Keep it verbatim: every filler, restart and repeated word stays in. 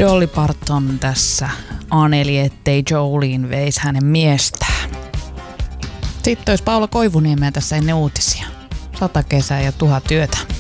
Dolly Parton tässä aneli, ettei Jolene veisi hänen miestään. Sitten olisi Paula Koivuniemeä tässä ennen uutisia. Sata kesää ja tuhat yötä.